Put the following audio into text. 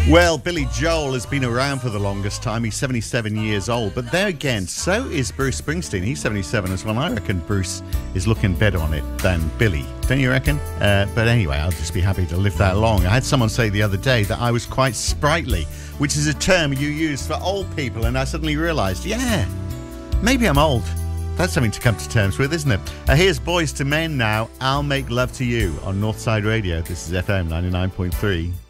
Well, Billy Joel has been around for the longest time. He's 77 years old. But there again, so is Bruce Springsteen. He's 77 as well. I reckon Bruce is looking better on it than Billy. Don't you reckon? But anyway, I'll just be happy to live that long. I had someone say the other day that I was quite sprightly, which is a term you use for old people. And I suddenly realised, yeah, maybe I'm old. That's something to come to terms with, isn't it? Here's Boys to Men now. I'll Make Love to You on Northside Radio. This is FM 99.3.